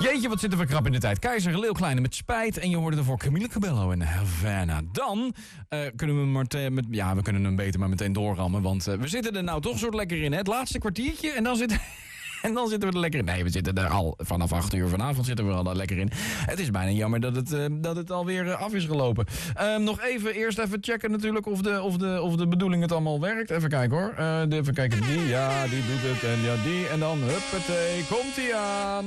Jeetje, wat zitten we krap in de tijd. Keizer, Leeuw Kleine met Spijt. En je hoorde ervoor Camila Cabello en Havana. Dan kunnen we kunnen hem beter maar meteen doorrammen. Want we zitten er nou toch zo lekker in. Hè? Het laatste kwartiertje en dan zitten we er lekker in. Nee, we zitten er al vanaf 8 uur vanavond zitten we er al lekker in. Het is bijna jammer dat het alweer af is gelopen. Nog eerst even checken natuurlijk of de bedoeling het allemaal werkt. Even kijken hoor. Even kijken. Die doet het. En ja, die. En dan huppatee, komt-ie aan.